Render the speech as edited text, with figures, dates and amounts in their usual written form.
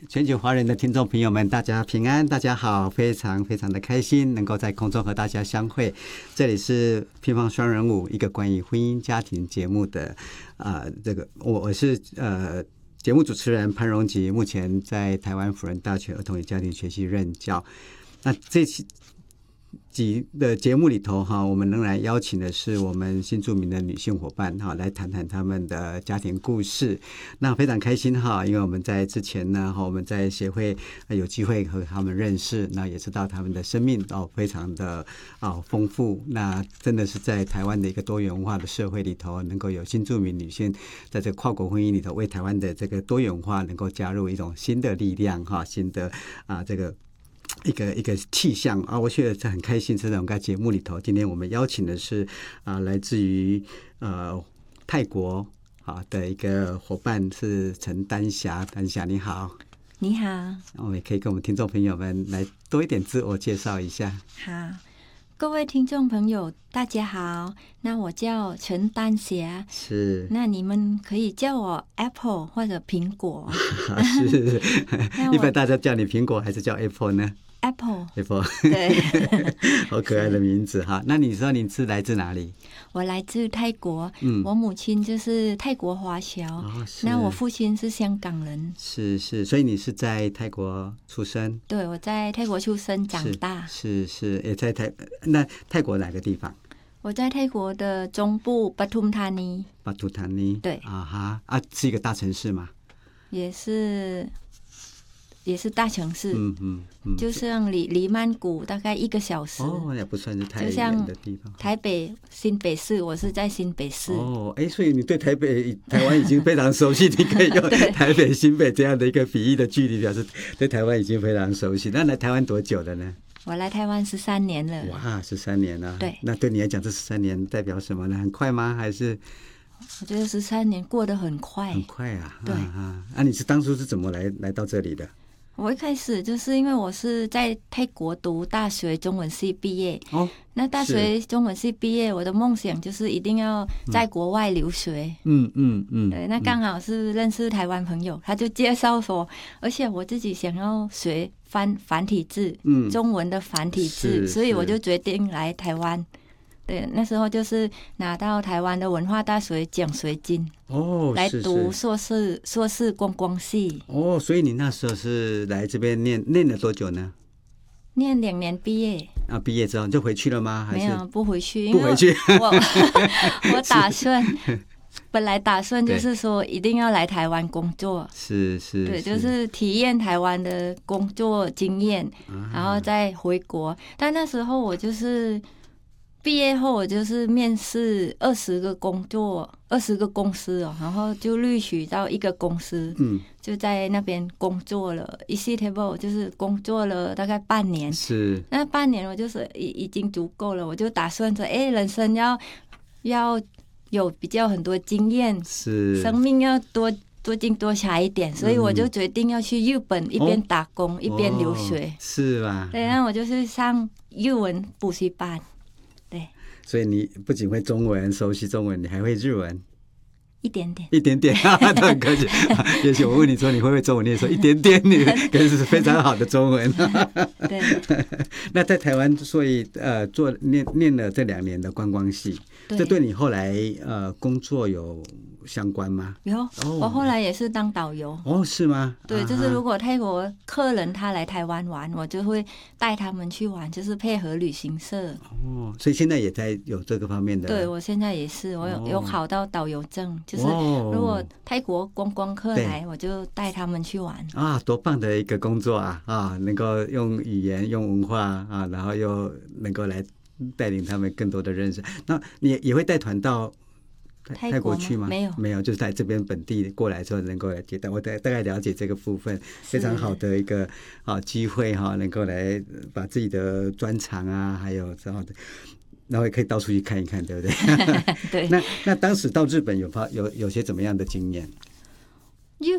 全球华人的听众朋友们，大家平安，大家好，非常非常的开心能够在空中和大家相会。这里是乒乓双人舞，一个关于婚姻家庭节目的这个我是节目主持人潘荣吉，目前在台湾辅仁大学儿童与家庭学系任教。那这集的节目里头我们仍然邀请的是我们新住民的女性伙伴来谈谈他们的家庭故事。那非常开心因为我们在之前呢，我们在协会有机会和他们认识，那也知道他们的生命非常的丰富。那真的是在台湾的一个多元文化的社会里头，能够有新住民女性在这个跨国婚姻里头，为台湾的这个多元文化能够加入一种新的力量新的这个一个气象我觉得很开心。在我们在节目里头，今天我们邀请的是来自于泰国的一个伙伴，是陈丹霞。丹霞你好。 你好。 我们也可以跟我们听众朋友们来多一点自我介绍一下。 好，各位听众朋友大家好，那我叫陈丹霞， 是， 那你们可以叫我 Apple 或者苹果是一般大家叫你苹果还是叫 Apple 呢？Apple 对好可爱的名字哈。那你说你是来自哪里？ 我来自泰国，我母亲就是泰国华侨，那我父亲是香港人。 是，所以你是在泰国出生？ 对，我在泰国出生长大。 是也在那泰国哪个地方？ 我在泰国的中部巴图塔尼。 巴图塔尼， 对是一个大城市吗？ 也是大城市，就像离曼谷大概1个小时。 也不算是太远的地方。 台北新北市，我是在新北市。 所以你对台湾已经非常熟悉，你可以用台北新北这样的一个比喻的距离，表示对台湾已经非常熟悉。那来台湾多久了呢？ 我来台湾13年了。 哇，13年了。 对。 那对你来讲，这13年代表什么呢？很快吗？还是？ 我觉得13年过得很快。 很快啊。 对。 你是当初是怎么来到这里的？ 我一开始就是因为我是在泰国读大学中文系毕业。那大学中文系毕业，我的梦想就是一定要在国外留学。对，那刚好是认识台湾朋友，他就介绍说，而且我自己想要学繁体字，中文的繁体字，所以我就决定来台湾。对，那时候就是拿到台湾的文化大学奖学金来读硕士观光系。 所以你那时候是来这边念了多久呢？ 念2年毕业。 毕业之后就回去了吗？还是没有，不回去， 不回去。 我打算本来打算就是说一定要来台湾工作。 是， 对，就是体验台湾的工作经验，然后再回国。但那时候我就是毕业后，我就是面试20个公司然后就录取到一个公司，就在那边工作了，EasyTable就是工作了大概半年。 是，那半年我就是已经足够了，我就打算说，人生要有比较很多经验， 是， 生命要多姿多彩一点，所以我就决定要去日本一边打工一边留学。 是吧？ 对，然后我就去上日文补习班。对， 所以你不仅会中文，熟悉中文，你还会日文。 一点点都很客气。也许我问你说你会不会中文，你也说一点点，你可是非常好的中文。 对。 那在台湾，所以念了这2年的观光系，这对你后来工作有相关吗？ 有，我后来也是当导游。 是吗？ 对，就是如果泰国客人他来台湾玩，我就会带他们去玩，就是配合旅行社。 所以现在也在有这个方面的。 对，我现在也是，我有考到导游证，就是如果泰国观光客来，我就带他们去玩。 多棒的一个工作能够用语言、用文化然后又能够来带领他们更多的认识。那你也会带团到泰国去吗？没有，就是在这边本地过来之后能够来接待。我大概了解这个部分，非常好的一个机会能够来把自己的专长还有这样的，然后也可以到处去看一看，对不对？ 对。 那当时到日本有些怎么样的经验？